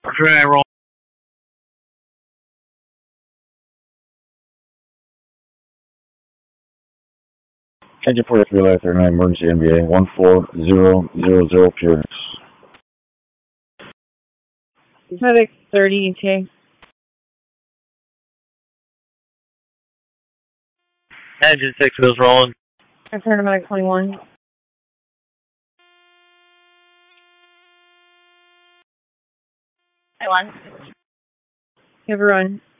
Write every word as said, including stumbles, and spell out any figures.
Dry roll. Engine forty-three, Light thirty-nine, emergency N B A, one four zero zero zero, Pure. Pacific thirty E T A. Engine six wheels rolling. I've heard about twenty-one. I won. You have a run.